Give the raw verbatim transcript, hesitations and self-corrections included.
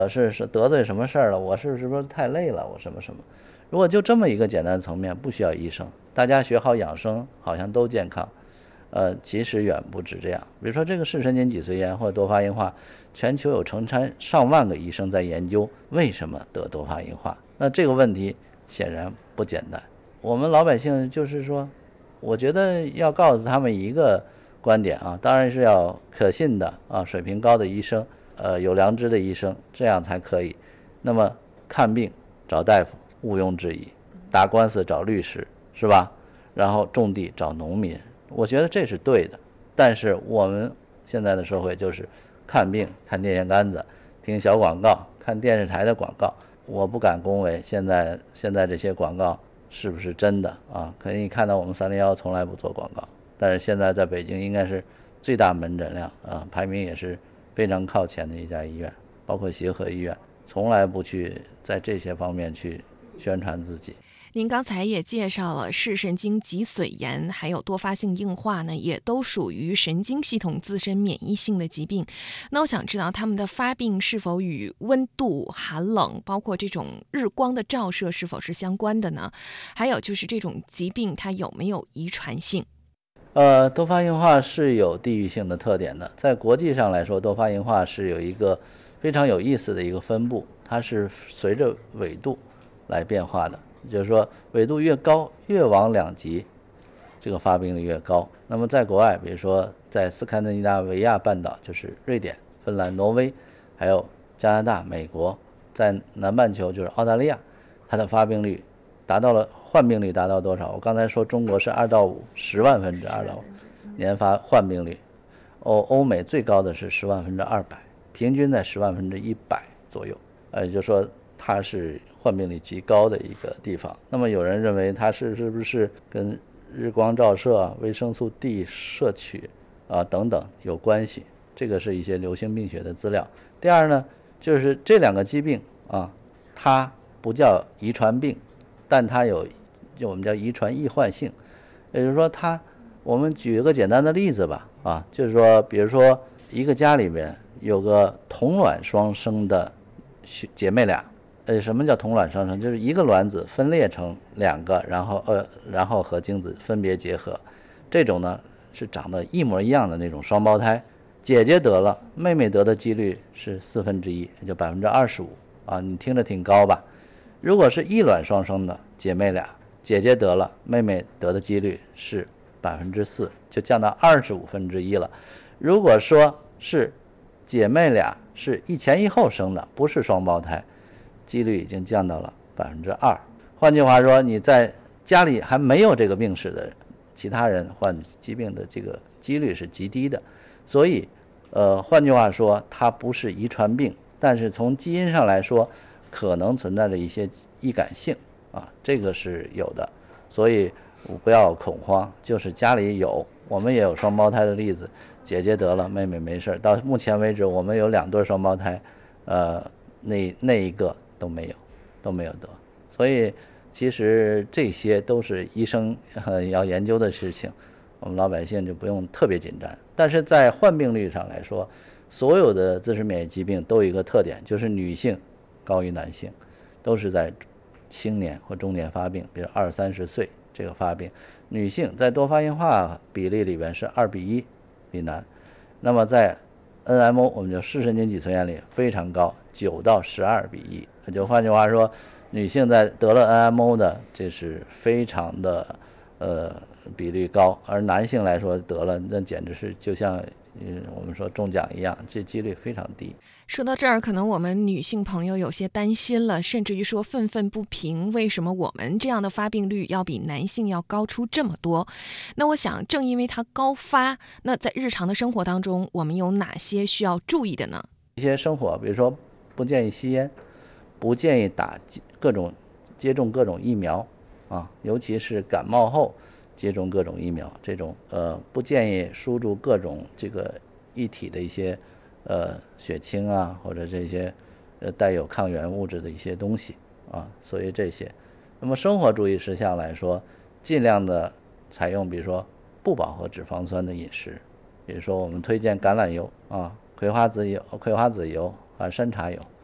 我是是得罪什么事儿了？我是是不是太累了？我什么什么？如果就这么一个简单的层面，不需要医生，大家学好养生，好像都健康。呃，其实远不止这样。比如说这个视神经脊髓炎或者多发硬化，全球有成千上万个医生在研究为什么得多发硬化。那这个问题显然不简单。我们老百姓就是说，我觉得要告诉他们一个观点啊，当然是要可信的啊，水平高的医生。呃，有良知的医生，这样才可以。那么看病找大夫毋庸置疑，打官司找律师是吧？然后种地找农民，我觉得这是对的。但是我们现在的社会就是看病看电线杆子，听小广告，看电视台的广告。我不敢恭维现在现在这些广告是不是真的啊？可以看到我们三零幺从来不做广告，但是现在在北京应该是最大门诊量啊，排名也是非常靠前的一家医院，包括协和医院，从来不去在这些方面去宣传自己。 您刚才也介绍了视神经脊髓炎还有多发性硬化呢，也都属于神经系统自身免疫性的疾病。那我想知道它们的发病是否与温度、寒冷，包括这种日光的照射是否是相关的呢？还有就是这种疾病它有没有遗传性？ 呃，多发硬化是有地域性的特点的，在国际上来说，多发硬化是有一个非常有意思的一个分布，它是随着纬度来变化的。就是说纬度越高，越往两极，这个发病率越高。那么在国外，比如说在斯堪的纳维亚半岛，就是瑞典、芬兰、挪威，还有加拿大、美国，在南半球就是澳大利亚，它的发病率达到了患病率达到多少？我刚才说中国是二到五，十万分之二到五年发患病率，欧欧美最高的是十万分之二百，平均在十万分之一百左右。呃，就说它是患病率极高的一个地方。那么有人认为它是是不是跟日光照射、维生素 D 摄取啊等等有关系？这个是一些流行病学的资料。第二呢，就是这两个疾病啊，它不叫遗传病，但它有就我们叫遗传易患性，也就是说它，我们举一个简单的例子吧，啊，就是说，比如说一个家里边有个同卵双生的姐妹俩。呃，什么叫同卵双生？就是一个卵子分裂成两个，然后呃，然后和精子分别结合，这种呢是长得一模一样的那种双胞胎。姐姐得了，妹妹得的几率是四分之一，也就百分之二十五啊，你听着挺高吧？如果是异卵双生的姐妹俩，姐姐得了，妹妹得的几率是百分之四，就降到二十五分之一了。如果说是姐妹俩是一前一后生的，不是双胞胎，几率已经降到了百分之二。换句话说，你在家里还没有这个病史的其他人患疾病的这个几率是极低的。所以，呃，换句话说，它不是遗传病，但是从基因上来说，可能存在着一些易感性啊，这个是有的。所以不要恐慌，就是家里有，我们也有双胞胎的例子，姐姐得了，妹妹没事。到目前为止，我们有两对双胞胎，呃，那那一个都没有，都没有得。所以其实这些都是医生呃要研究的事情，我们老百姓就不用特别紧张。但是在患病率上来说，所有的自身免疫疾病都有一个特点，就是女性高于男性，都是在青年或中年发病，比如二三十岁这个发病。女性在多发硬化比例里边是二比一比男，那么在 N M O 我们就视神经脊髓炎里非常高，九到十二比一。就换句话说，女性在得了 N M O 的，这是非常的呃比例高，而男性来说得了，那简直是就像嗯我们说中奖一样，这几率非常低。 说到这儿，可能我们女性朋友有些担心了，甚至于说愤愤不平，为什么我们这样的发病率要比男性要高出这么多？那我想，正因为它高发，那在日常的生活当中，我们有哪些需要注意的呢？ 一些生活，比如说不建议吸烟，不建议打各种接种各种疫苗啊，尤其是感冒后接种各种疫苗，这种呃不建议输入各种这个液体的一些呃血清啊，或者这些呃带有抗原物质的一些东西啊，所以这些。那么生活注意事项来说，尽量的采用比如说不饱和脂肪酸的饮食，比如说我们推荐橄榄油啊、葵花籽油、葵花籽油和山茶油